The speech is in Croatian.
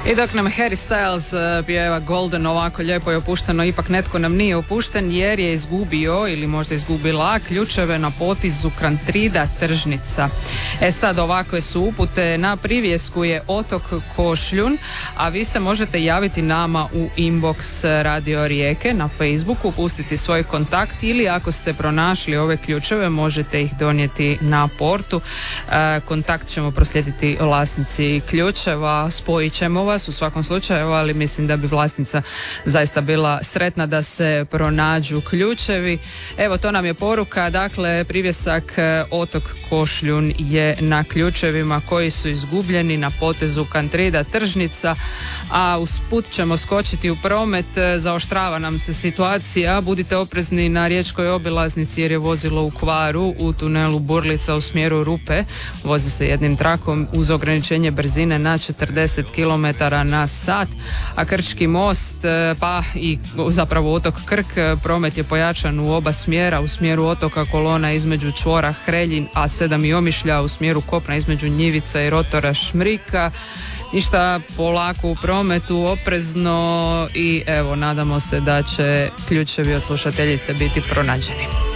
I dok nam Harry Styles pjeva Golden ovako lijepo i opušteno, ipak netko nam nije opušten jer je izgubio ili možda izgubila ključeve na potizu Kantrida Tržnica. Sad ovakve su upute, na privjesku je otok Košljun, a vi se možete javiti nama u inbox Radio Rijeke na Facebooku, pustiti svoj kontakt ili ako ste pronašli ove ključeve možete ih donijeti na portu. Kontakt ćemo proslijediti vlasnici ključeva, spojit ćemo vas u svakom slučaju, ali mislim da bi vlasnica zaista bila sretna da se pronađu ključevi. Evo, to nam je poruka, dakle privjesak otok Košljun je na ključevima koji su izgubljeni na potezu Kantrida Tržnica, a usput ćemo skočiti u promet, zaoštrava nam se situacija, budite oprezni na riječkoj obilaznici jer je vozilo u kvaru u tunelu Burlica u smjeru Rupe, vozi se jednim trakom uz ograničenje brzine na 40 km na sat, a Krčki most pa i zapravo otok Krk, promet je pojačan u oba smjera, u smjeru otoka kolona između čvora Hreljin A7 i Omišlja, u smjeru kopna između Njivica i rotora Šmrika. Ništa, polako u prometu, oprezno i evo, nadamo se da će ključevi od slušateljice biti pronađeni.